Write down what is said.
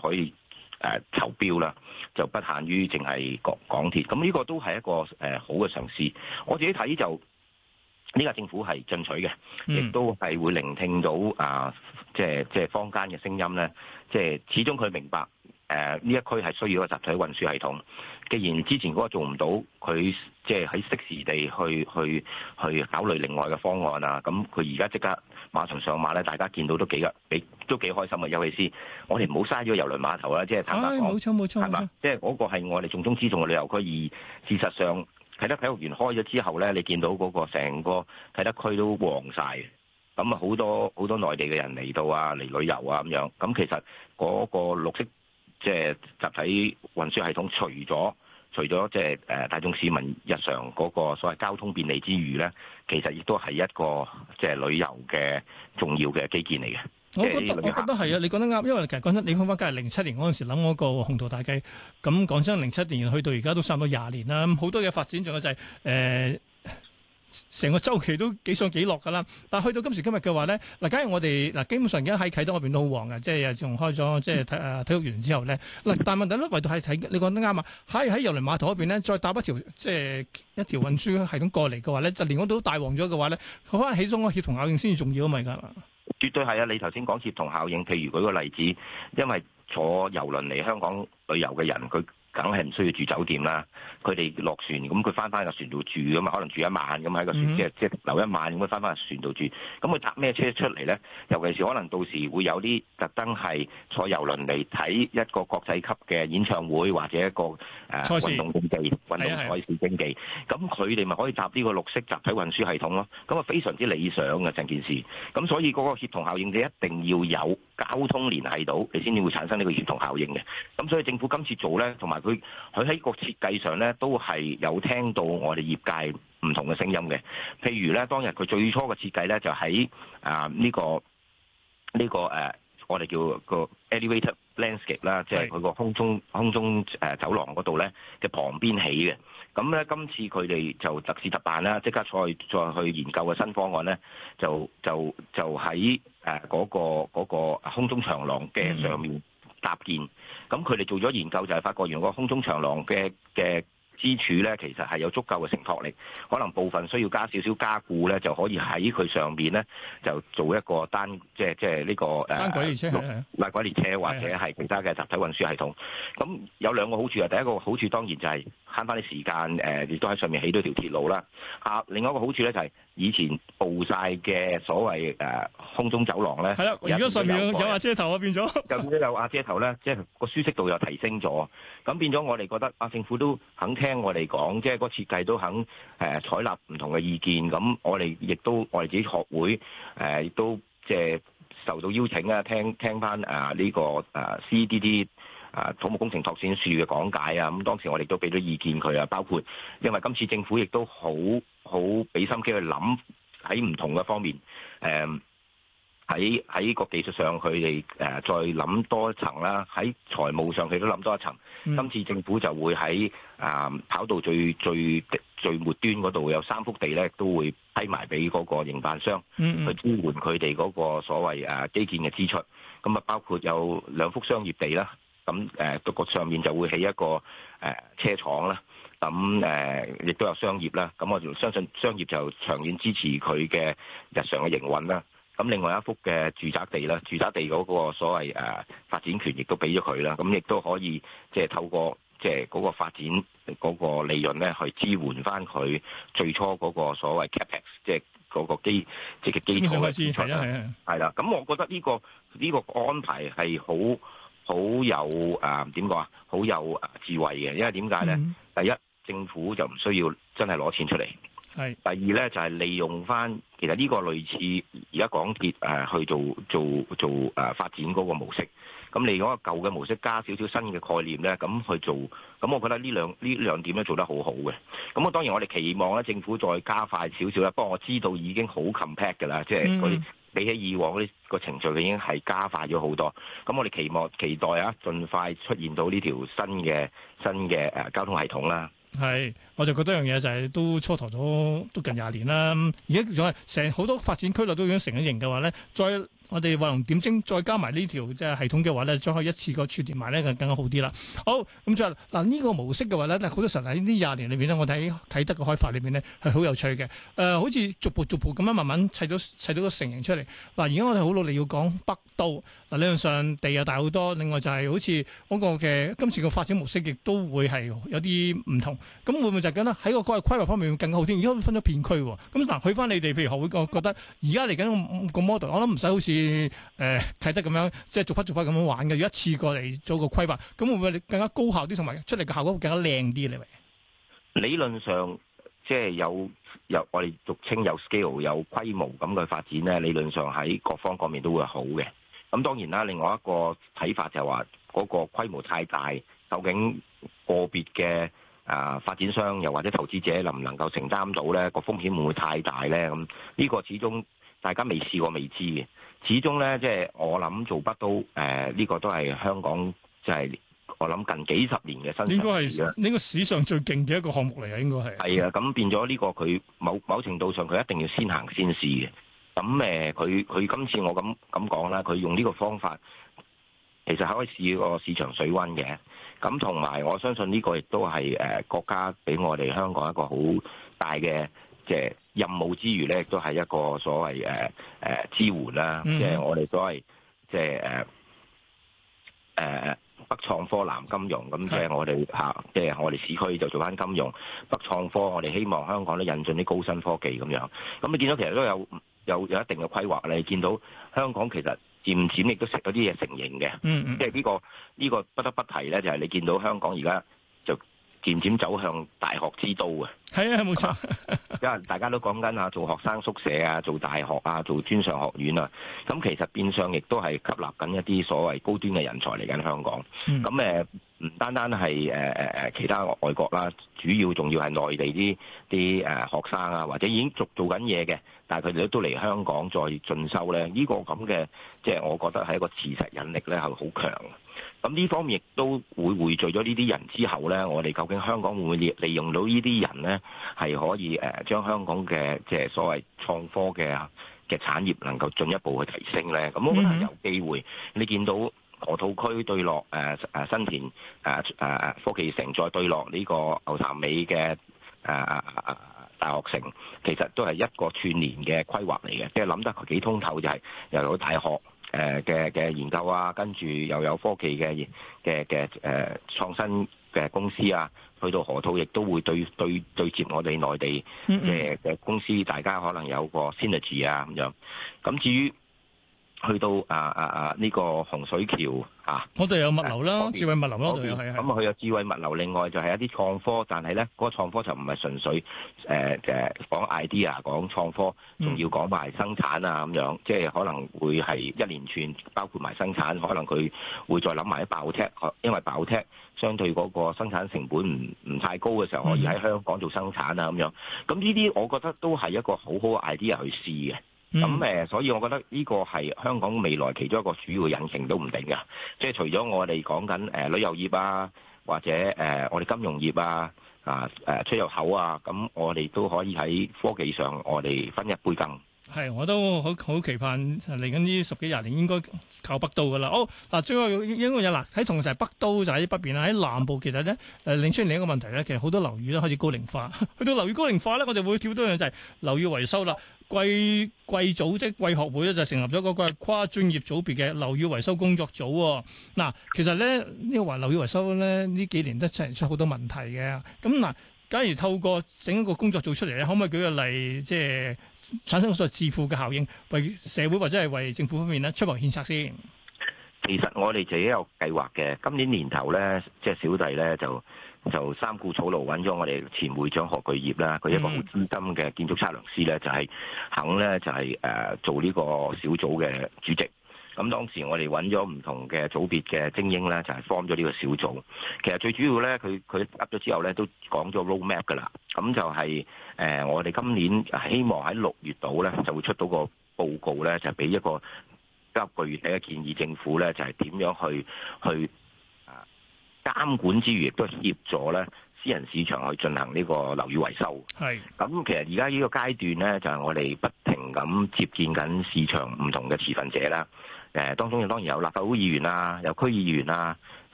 可以投標啦，就不限於淨係港鐵。咁呢個都係一個好嘅嘗試。我自己睇就呢個政府係進取嘅，亦都係會聆聽到即係坊間嘅聲音咧。即係始終佢明白呢一區係需要一個集體運輸系統。既然之前嗰個做唔到，佢即係喺適時地去考慮另外嘅方案啊。咁佢而家即刻馬上上馬咧，大家見到都幾開心啊！尤其是我哋唔好嘥咗郵輪碼頭啦，即係坦白講， 冇錯， 係嘛？即係嗰個係我哋重中之重嘅旅遊區，而事實上啟德體育園開咗之後咧，你見到嗰個成個啟德區都旺晒。咁啊好多內地嘅人嚟到嚟旅遊咁樣。咁其實嗰個綠色即係集體運輸系統，除咗即係大眾市民日常嗰個所謂交通便利之餘咧，其實亦都係一個即係旅遊嘅重要嘅基建嚟嘅。 我覺得係啊，你講得啱，因為其實講真，你講翻梗係07年嗰陣時諗嗰個鴻圖大計，咁講真07年去到而家都差唔多20年啦，咁好多嘅發展仲有就係成個週期都幾上幾落㗎啦，但係去到今時今日嘅話咧，嗱，假如我哋基本上而家喺啟德嗰邊都好旺嘅，即係自從開咗即係體育園之後咧，嗱，但係問題咧，唯獨係睇你講得啱啊，喺郵輪碼頭嗰邊咧，再搭一條即係一條運輸系統過嚟嘅話咧，就連嗰度都大旺咗嘅話咧，佢可能起咗個協同效應先至重要啊嘛，而家絕對係啊！你頭先講協同效應，譬如舉個例子，因為坐郵輪嚟香港旅遊嘅人，佢梗係唔需要住酒店啦。佢哋落船，咁佢翻個船度住㗎嘛，可能住一晚咁喺個船，即係留一晚咁樣翻個船度住。咁佢搭咩車出嚟咧？尤其是可能到時會有啲特登係坐郵輪嚟睇一個國際級嘅演唱會或者一個運動競技、運動賽事競技。咁佢哋咪可以搭呢個綠色集體運輸系統咯。咁啊非常之理想嘅成件事。咁所以嗰個協同效應，你一定要有交通聯繫到，你先至會產生呢個協同效應嘅。咁所以政府今次做咧，同埋佢喺個設計上咧，都係有聽到我哋業界唔同嘅聲音嘅。譬如咧，當日佢最初嘅設計咧，就喺我哋叫個 elevated landscape 啦，即係佢個空中走廊嗰度咧嘅旁邊起嘅。咁咧，今次佢哋就特事特辦啦，即刻再去研究嘅新方案咧，就喺嗰個空中長廊嘅上面搭建。咁佢哋做咗研究就係發覺，原來個空中長廊嘅支柱咧，其實係有足夠嘅承托力，可能部分需要加少少加固咧，就可以喺佢上邊咧就做一個即係呢個單軌列車、 單軌列車或者係其他嘅集體運輸系統。咁有兩個好處啊，第一個好處當然就係慳翻啲時間，亦都喺上面起到條鐵路啦。另外一個好處咧就係以前佈晒嘅所謂空中走廊咧， 係啦，而家上面有瓦遮頭啊，變咗有瓦遮頭咧，即係個舒適度又提升咗。咁變咗我哋覺得政府都肯聽我哋講，即係個設計都肯採納唔同嘅意見。咁我哋自己學會亦都即係受到邀請啊，聽翻呢個CDD 土木工程拓展署嘅講解啊。咁當時我哋都俾咗意見佢啊，包括因為今次政府亦都好俾心機去諗喺唔同嘅方面，喺個技術上佢哋再諗多一層啦，喺財務上佢都諗多一層。今次政府就會喺跑道最末端嗰度有3幅地咧，都會批埋俾嗰個營辦商去支援佢哋嗰個所謂基建嘅支出。咁啊，包括有2幅商業地啦，咁個上面就會起一個車廠啦。咁亦都有商業啦。咁我就相信商業就長遠支持佢嘅日常嘅營運啦。咁另外一幅嘅住宅地啦，住宅地嗰個所謂發展權亦都俾咗佢啦，咁亦都可以即係透過即係嗰個發展嗰個利潤咧，去支援翻佢最初嗰個所謂 capex， 即係嗰個基礎嘅支出啦。係啦，咁我覺得呢個安排係好有點講啊，好有智慧嘅，因為點解咧？第一，政府就唔需要真係攞錢出嚟。係。第二咧就係利用翻，其實呢個類似而家港鐵去做發展嗰個模式。咁你嗰個舊嘅模式加少少新嘅概念咧，咁去做，咁我覺得呢兩點咧做得好好嘅。咁當然我哋期望咧政府再加快少少啦。不過我知道已經好 compact 㗎啦，即係嗰啲比起以往嗰啲個程序，已經係加快咗好多。咁我哋期待盡快出現到呢條新嘅交通系統啦。 係，我就覺得一樣嘢就係都蹉跎咗都近20年啦。而家仲係成好多發展區內都已經成咗型嘅話咧，再我哋畫龍點睛，再加埋呢條即係系統嘅話咧，將可以一次過串聯埋咧，就更加好啲啦。好，咁就嗱呢個模式嘅話咧，好多時候喺呢廿年裏邊咧，我睇啟德嘅開發裏邊咧係好有趣嘅。好似逐步咁樣慢慢砌到個成形出嚟。嗱，而家我哋好努力要講北都，嗱理論上地又大好多，另外就係好似嗰個嘅今次嘅發展模式亦都會係有啲唔同。咁會唔會就係咁咧？喺個規劃方面會更加好啲？而家分咗片區喎。咁嗱，去翻你哋譬如學會覺得而家嚟緊個 model，我諗唔使好似啟德咁樣，即係逐忽咁樣玩嘅，要一次過嚟做個規劃，咁會唔會更加高效啲，同埋出嚟嘅效果會更加靚啲咧？ 理論上即係有我哋俗稱有 scale 有規模咁嘅發展咧，理論上喺各方各面都會好嘅。咁當然啦，另外一個睇法就係話嗰個規模太大，究竟個別嘅發展商又或者投資者能唔能夠承擔到咧？個風險會唔會太大咧？咁呢個始終大家未試過未知嘅。始終咧，即係我諗做北都呢個都係香港即係我諗近幾十年嘅新嘗試啦。 應該史上最勁嘅一個項目嚟嘅，應該係。係啊，咁變咗呢個佢某程度上佢一定要先行先試嘅。咁佢今次我咁講啦，佢用呢個方法，其實係可以試個市場水溫嘅。咁同埋我相信呢個亦都係國家俾我哋香港一個好大嘅即係任務之餘咧，亦都係一個所謂支援啦。即係我哋所謂即係北創科南金融，咁即係我哋即係我哋市區就做翻金融，北創科我哋希望香港都引進啲高新科技咁樣。咁你見到其實都有一定嘅規劃，你見到香港其實漸漸亦都食咗啲嘢成型嘅。即係呢個不得不提咧，就係你見到香港而家就漸漸走向大學之都啊！ 係啊，冇錯。 因為大家都講緊做學生宿舍啊，做大學啊，做專上學院啊，咁其實變相亦都係吸納緊一啲所謂高端嘅人才嚟緊香港。咁唔單單係其他外國啦，主要仲要係內地啲學生啊，或者已經做緊嘢嘅，但係佢哋都嚟香港再進修咧。呢個咁嘅即係我覺得係一個磁石引力咧，係好強。咁呢方面亦都會匯聚咗呢啲人之後咧，我哋究竟香港會唔會利用到呢啲人咧，係可以將香港嘅即係所謂創科嘅產業能夠進一步去提升咧？咁我覺得係有機會。你見到河套區對落新田科技城，再對落呢個牛潭尾嘅大學城，其實都係一個串聯嘅規劃嚟嘅，即係諗得幾通透，就係又有大學嘅研究啊，跟住又有科技嘅創新嘅公司啊，去到河套亦都會對接我哋內地嘅公司，大家可能有個 synergy 啊咁樣。咁至於去到呢個洪水橋我哋有物流啦，智慧物流啦，度有係啊。 咁佢有智慧物流，另外就係一啲創科，但係咧嗰個創科就唔係純粹講 idea 講創科，仲要講埋生產啊咁樣，即係可能會係一連串包括埋生產，可能佢會再諗埋啲爆踢，因為爆踢相對嗰個生產成本唔太高嘅時候，可以喺香港做生產啊咁樣。咁呢啲我覺得都係一個好好嘅 idea 去試嘅。咁所以我覺得呢個係香港未來其中一個主要嘅引擎都唔定嘅，即係除咗我哋講緊旅遊業啊，或者我哋金融業啊，出入口啊，咁我哋都可以喺科技上我哋分一杯羹。 係，我都好期盼嚟緊呢10幾20年應該靠北都噶啦。嗱，最後應該有喺同時北都就喺北邊啦，喺南部其實咧令出現另一個問題咧，其實好多樓宇都開始高齡化。去到樓宇高齡化咧，我哋會跳多樣就係樓宇維修啦。貴組織貴學會咧就成立咗嗰個跨專業組別嘅樓宇維修工作組。嗱，其實咧呢個話樓宇維修咧呢幾年都出好多問題嘅。咁嗱，假如透過整一個工作做出嚟咧，可唔可以舉個例，即係產生所謂致富嘅效應，為社會或者係為政府方面咧出謀獻策先？ 其實我哋自己有計劃嘅。今年年頭咧，即係小弟咧就三顧草廬揾咗我哋前會長何巨業啦，佢一個好資深嘅建築測量師咧，就係肯咧就係做呢個小組嘅主席。咁當時我哋揾咗唔同嘅組別嘅精英咧，就係 form 咗呢個小組。其實最主要咧，佢噏咗之後咧，都講咗 roadmap 噶啦。咁就係我哋今年希望喺6月度咧就會出到個報告咧，就俾一個比較具體嘅建議政府咧，就係點樣去監管之餘，亦都協助咧私人市場去進行呢個樓宇維修。 係。 咁其實而家呢個階段咧，就係我哋不停咁接見緊市場唔同嘅持份者啦。當中當然有立法會議員啊，有區議員啊，